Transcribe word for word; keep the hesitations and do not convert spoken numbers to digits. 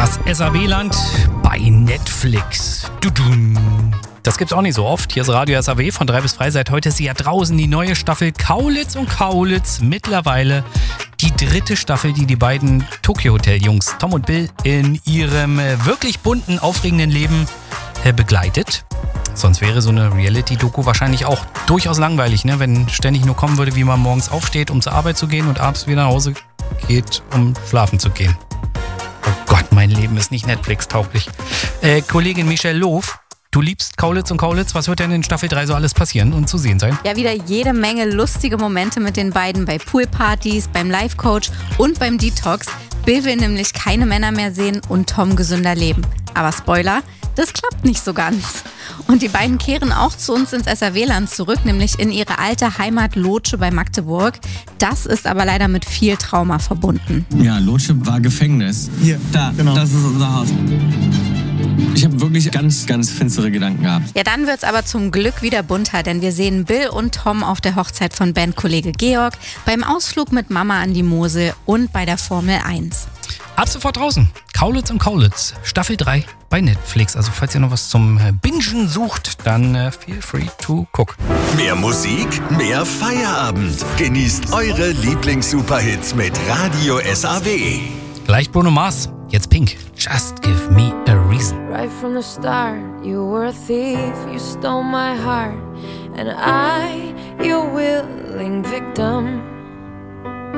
Das S A W-Land bei Netflix. Das gibt's auch nicht so oft. Hier ist Radio S A W von drei bis drei. Seit heute ist sie ja draußen, die neue Staffel Kaulitz und Kaulitz. Mittlerweile die dritte Staffel, die die beiden Tokyo Hotel-Jungs Tom und Bill in ihrem wirklich bunten, aufregenden Leben begleitet. Sonst wäre so eine Reality-Doku wahrscheinlich auch durchaus langweilig, ne? Wenn ständig nur kommen würde, wie man morgens aufsteht, um zur Arbeit zu gehen und abends wieder nach Hause geht, um schlafen zu gehen. Oh Gott, mein Leben ist nicht Netflix-tauglich. Äh, Kollegin Michelle Loof, du liebst Kaulitz und Kaulitz. Was wird denn in Staffel drei so alles passieren und zu sehen sein? Ja, wieder jede Menge lustige Momente mit den beiden bei Poolpartys, beim Life-Coach und beim Detox. Bill will nämlich keine Männer mehr sehen und Tom gesünder leben. Aber Spoiler, das klappt nicht so ganz. Und die beiden kehren auch zu uns ins S A W-Land zurück, nämlich in ihre alte Heimat Lotsche bei Magdeburg. Das ist aber leider mit viel Trauma verbunden. Ja, Lotsche war Gefängnis. Hier, da, genau. Das ist unser Haus. Ich habe wirklich ganz, ganz finstere Gedanken gehabt. Ja, dann wird's aber zum Glück wieder bunter, denn wir sehen Bill und Tom auf der Hochzeit von Bandkollege Georg, beim Ausflug mit Mama an die Mosel und bei der Formel eins. Ab sofort draußen. Kaulitz und Kaulitz, Staffel drei bei Netflix. Also falls ihr noch was zum Bingen sucht, dann äh, feel free to cook. Mehr Musik, mehr Feierabend. Genießt eure Lieblings-Superhits mit Radio S A W. Gleich Bruno Mars, jetzt Pink. Just give me a reason. Right from the start, you were a thief, you stole my heart, and I, your willing victim.